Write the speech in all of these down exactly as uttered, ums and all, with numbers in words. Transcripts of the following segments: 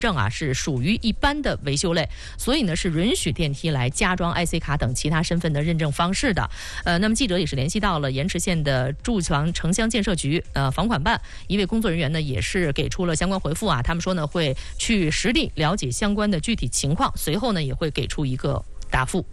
证啊是属于一般的维修类，所以呢是允许电梯来加装 I C 卡等其他身份的认证方式的。呃，那么记者也是联系到了盐池县的筑墙城乡建设局呃房管办一位工作人员呢，也是给出了相关回复啊。他们说呢会去实地了解相关的具体情况，随后呢也会给出一个答复。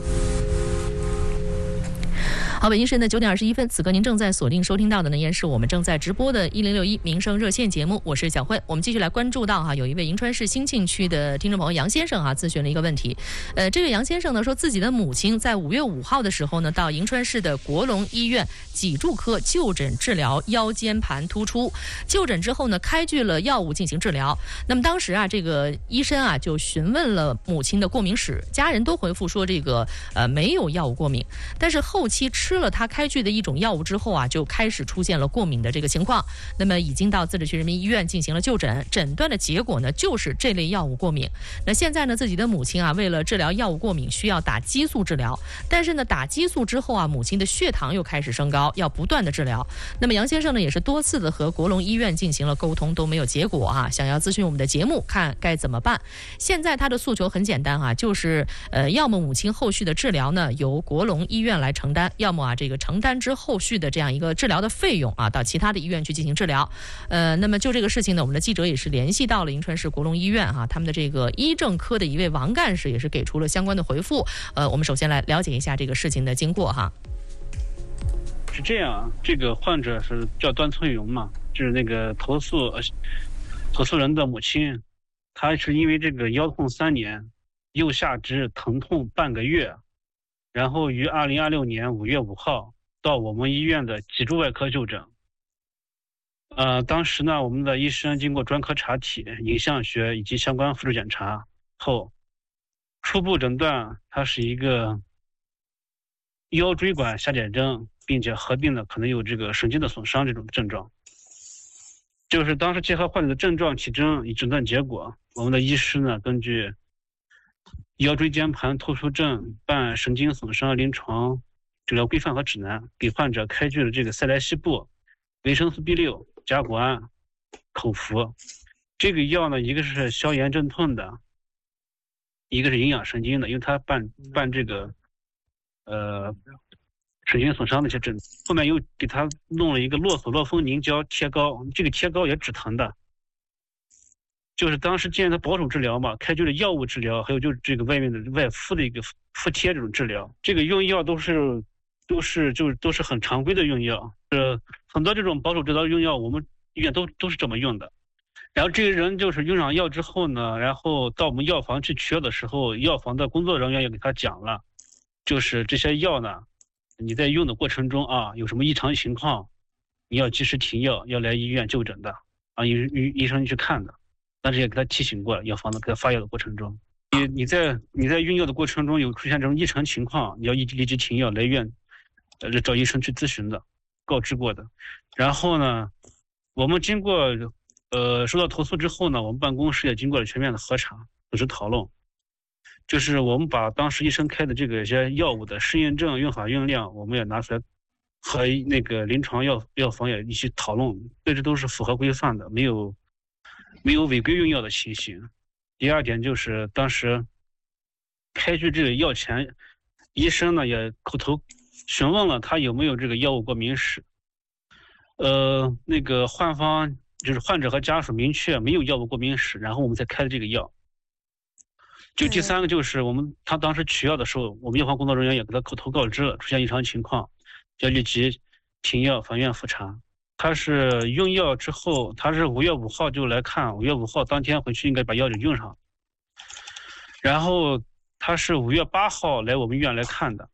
好，北京时间的九点二十一分，此刻您正在锁定收听到的呢，依然是我们正在直播的一零六一民生热线节目，我是小慧。我们继续来关注到哈，有一位银川市兴庆区的听众朋友杨先生哈咨询了一个问题。呃，这位杨先生呢说，自己的母亲在五月五号的时候呢，到银川市的国龙医院脊柱科就诊治疗腰间盘突出，就诊之后呢，开具了药物进行治疗。那么当时啊，这个医生啊就询问了母亲的过敏史，家人都回复说这个呃没有药物过敏，但是后期吃了他开具的一种药物之后啊，就开始出现了过敏的这个情况。那么已经到自治区人民医院进行了就诊，诊断的结果呢就是这类药物过敏。那现在呢，自己的母亲啊，为了治疗药物过敏，需要打激素治疗，但是呢，打激素之后啊，母亲的血糖又开始升高，要不断的治疗。那么杨先生呢，也是多次的和国龙医院进行了沟通，都没有结果啊，想要咨询我们的节目，看该怎么办。现在他的诉求很简单啊，就是呃，要么母亲后续的治疗呢由国龙医院来承担，要么啊这个承担之后续的这样一个治疗的费用啊，到其他的医院去进行治疗。呃，那么就这个事情呢，我们的记者也是联系到了银川市国龙医院哈、啊，他们的这个医政科的一位王干事也是给出了相关的回复。呃，我们首先来了解一下这个事情的经过哈。 是这样，这个患者是叫段翠荣嘛，就是那个投诉呃投诉人的母亲，她是因为这个腰痛三年，右下肢疼痛半个月。然后于二零二六年五月五号到我们医院的脊柱外科就诊。呃，当时呢，我们的医生经过专科查体、影像学以及相关辅助检查后，初步诊断它是一个腰椎管狭窄症，并且合并了可能有这个神经的损伤这种症状。就是当时结合患者的症状、体征与诊断结果，我们的医师呢根据腰椎间盘突出症伴神经损伤临床治疗规范和指南，给患者开具了这个塞莱西布、维生素 B 六、甲钴胺口服。这个药呢，一个是消炎镇痛的，一个是营养神经的，因为它伴伴这个呃神经损伤的一些症。后面又给他弄了一个洛索洛芬凝胶贴膏，这个贴膏也止疼的。就是当时建议他保守治疗嘛，开具了药物治疗，还有就是这个外面的外敷的一个敷贴这种治疗。这个用药都是都是就是都是很常规的用药，呃，很多这种保守治疗用药我们医院都都是这么用的。然后这个人就是用上药之后呢，然后到我们药房去取药的时候，药房的工作人员也给他讲了，就是这些药呢，你在用的过程中啊，有什么异常情况，你要及时停药，要来医院就诊的啊，医医医生去看的。但是也给他提醒过了，药房的给他发药的过程中，你你在你在用药的过程中有出现这种异常情况，你要立立即停药，来院呃找医生去咨询的，告知过的。然后呢，我们经过呃收到投诉之后呢，我们办公室也经过了全面的核查、组织讨论，就是我们把当时医生开的这个一些药物的适应症、用法用量，我们也拿出来和那个临床药药房也一起讨论，对，这都是符合规范的，没有。没有违规用药的情形。第二点就是当时开具这个药前，医生呢也口头询问了他有没有这个药物过敏史。呃，那个患方就是患者和家属明确没有药物过敏史，然后我们才开的这个药。就第三个就是我们他当时取药的时候，我们药房工作人员也给他口头告知了出现异常情况，要立即停药返院复查。他是用药之后，他是五月五号就来看，五月五号当天回去应该把药就用上。然后他是五月八号来我们医院来看的。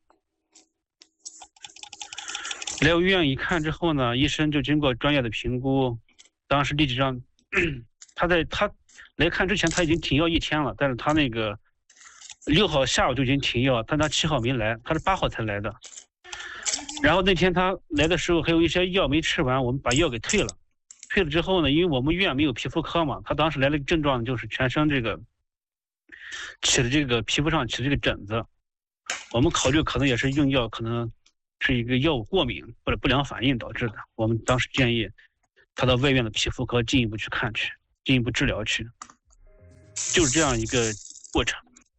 来我医院一看之后呢，医生就经过专业的评估，当时立即让他在他来看之前他已经停药一天了，但是他那个六号下午就已经停药，但他七号没来，他是八号才来的。然后那天他来的时候还有一些药没吃完，我们把药给退了。退了之后呢，因为我们医院没有皮肤科嘛，他当时来了个症状就是全身这个起了这个皮肤上起了这个疹子。我们考虑可能也是用药可能是一个药物过敏或者不良反应导致的。我们当时建议他到外院的皮肤科进一步去看去，进一步治疗去。 就是这样一个过程。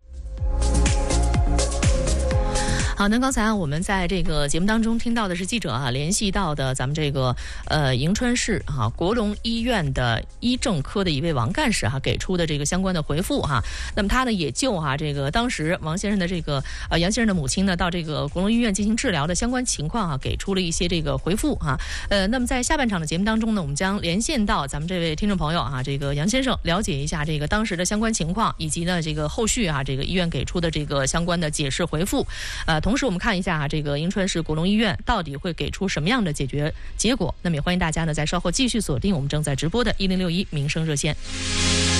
好，那刚才我们在这个节目当中听到的是记者啊联系到的咱们这个呃银川市哈、啊、国龙医院的医政科的一位王干事哈、啊、给出的这个相关的回复哈、啊。那么他呢也就哈、啊、这个当时王先生的这个呃杨先生的母亲呢到这个国龙医院进行治疗的相关情况啊给出了一些这个回复哈、啊。呃，那么在下半场的节目当中呢，我们将连线到咱们这位听众朋友啊，这个杨先生，了解一下这个当时的相关情况，以及呢这个后续啊这个医院给出的这个相关的解释回复。呃。同时我们看一下啊，这个银川市国龙医院到底会给出什么样的解决结果？那么也欢迎大家呢在稍后继续锁定我们正在直播的一零六一民生热线。